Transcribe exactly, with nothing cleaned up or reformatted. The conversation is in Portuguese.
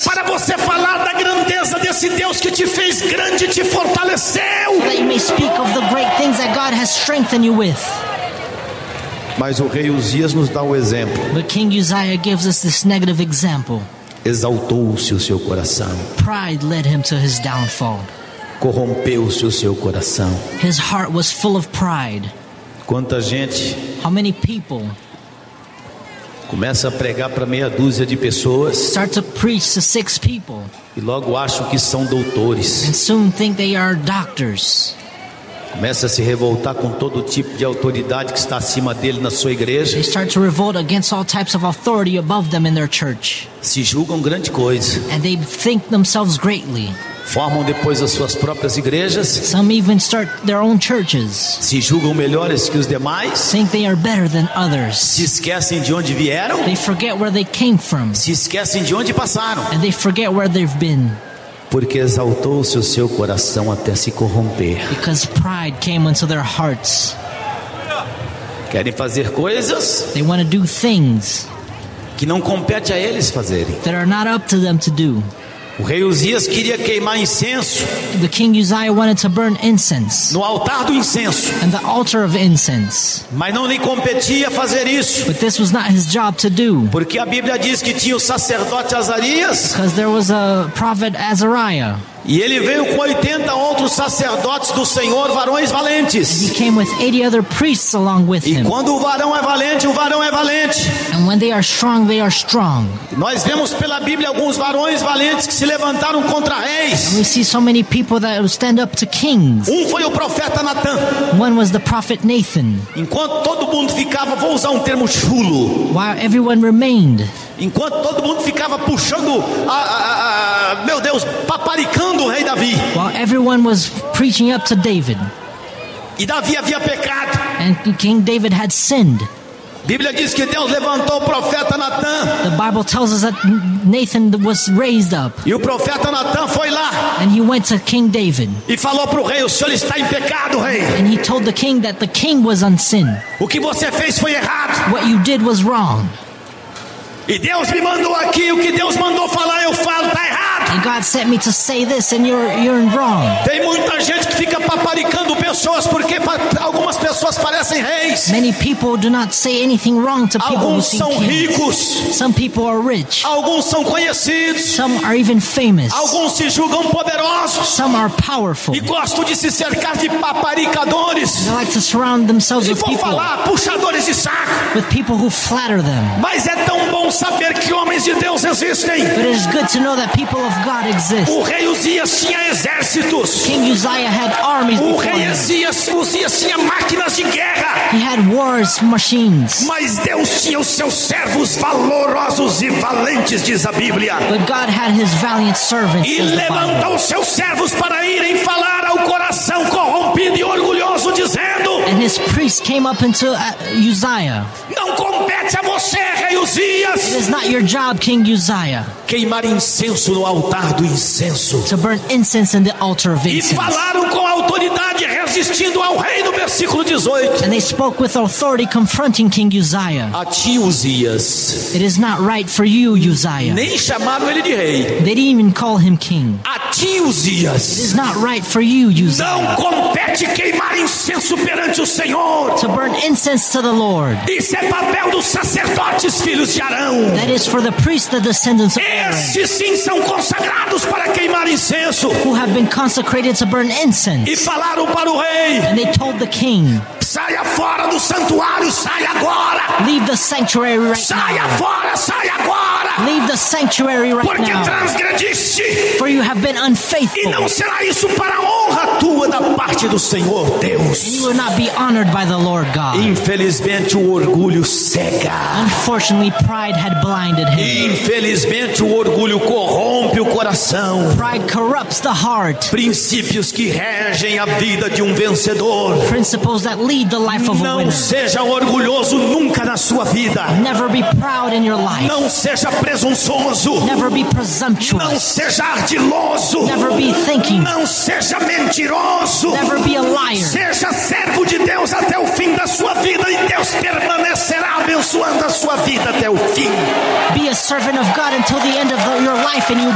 para você falar da grandeza desse Deus que te fez grande e te fortaleceu. So that you may speak of the great things that God has strengthened you with. Mas o rei Uzias nos dá o exemplo. But King Uzziah gives us this negative example. Exaltou-se o seu coração. Pride led him to his downfall. Corrompeu-se o seu coração. His heart was full of pride. Quanta gente How many people começa a pregar para meia dúzia de pessoas start to preach to six people e logo acham que são doutores. and soon think they are doctors? Começa a se revoltar com todo tipo de autoridade que está acima dele na sua igreja. They start to revolt against all types of authority above them in their church. Se julgam grande coisa. And they think themselves greatly. Formam depois as suas próprias igrejas. Some even start their own churches. Se julgam melhores que os demais. Think they are better than others. Se esquecem de onde vieram. They forget where they came from. Se esquecem de onde passaram. And they forget where they've been. Porque exaltou-se o seu coração até se corromper. Because pride came into their hearts. Querem fazer coisas They want to do things que não compete a eles fazerem. that are not up to them to do. O rei Uzias queria queimar incenso The king Uzziah wanted to burn incense no altar do incenso, and the altar of incense. mas não lhe competia fazer isso, But this was not his job to do. porque a Bíblia diz que tinha o sacerdote Azarias Because there was a prophet Azariah. e ele veio com oitenta outros sacerdotes do Senhor, varões He valentes. came with eighty other priests along with E him. quando o varão é valente, o varão é valente. And when they are strong, they are strong. Nós vemos pela Bíblia alguns varões valentes que se levantaram contra reis. We see so many people that will stand up to kings. Um foi o profeta Natã. One was the prophet Nathan. Enquanto todo mundo ficava, vou usar um termo chulo, While everyone remained, enquanto todo mundo ficava puxando, a, a, a, meu Deus, paparicando o rei Davi. while everyone was preaching up to David, E Davi havia pecado. and King David had sinned. A Bíblia diz que Deus levantou o profeta Natã. The Bible tells us that Nathan was raised up, E o profeta Natã foi lá and he went to King David, e falou para o rei: o senhor está em pecado, rei. and he told the king that the king was on sin. O que você fez foi errado. What you did was wrong. E Deus me mandou aqui, o que Deus mandou falar, eu falo, tá errado. And God sent me to say this, and you're you're wrong. Tem muita gente que fica paparicando pessoas porque pa- algumas pessoas parecem reis. Many people do not say anything wrong to people who Alguns seem são kings. ricos, Some people are rich. alguns são conhecidos, Some are even famous. alguns se julgam poderosos Some are powerful. e gostam de se cercar de paparicadores. They like to surround themselves E with vou people falar, puxadores de saco. with people who flatter them. Mas é tão bom saber que homens de Deus existem. But it is good to know that people of God exist. O rei Uzias tinha exércitos. King Uzziah had armies O before rei him. Uzias, Uzias tinha máquinas de guerra. He had wars machines. Mas Deus tinha os seus servos valorosos e valentes, diz a Bíblia. But God had his valiant servants, E says the Bible. levantou os seus servos para irem falar ao coração corrompido e orgulhoso, dizendo: And his priests came up into uh, Uzziah. não compete a você, rei It Uzias, is not your job, King Uzziah, queimar incenso no altar do incenso. to burn incense in the altar of E incense. falaram com autoridade, resistindo ao rei, no versículo dezoito. And they spoke with authority, confronting King Uzziah. A ti, Uzias, It is not right for you, Uzziah. nem chamaram ele de rei. They didn't even call him king. A ti, It Uzias, is not right for you, Uzziah, não compete queimar incenso perante o Senhor. to burn incense to the Lord. Isso é papel dos sacerdotes, filhos de Arão. That is for the priests, the descendants of Aaron, Esses sim são consagrados para queimar incenso. who have been consecrated to burn E incense. falaram para o rei: And they told the king, saia fora do santuário, saia agora. leave the sanctuary right Saia now. fora, saia agora. Leave the sanctuary right Porque now. transgrediste. For you have been E unfaithful. não será isso para a honra tua da parte do Senhor And you Deus. will not be honored by the Lord God. Infelizmente o orgulho cega. Unfortunately, pride had blinded him. Infelizmente o orgulho corrompe o coração. Pride corrupts the heart. Princípios que regem a vida de um vencedor. Principles that lead the life of a Não winner. seja orgulhoso nunca na sua vida. Never be proud in your life. Não seja presunçoso. Never be Não presumptuous. seja ardiloso. Never be thinking. Não seja mentiroso. Never be a liar. Seja servo de Deus até o fim da sua vida e Deus permanecerá abençoando a sua vida até o fim. Be a servant of God until the end of the- your life, and you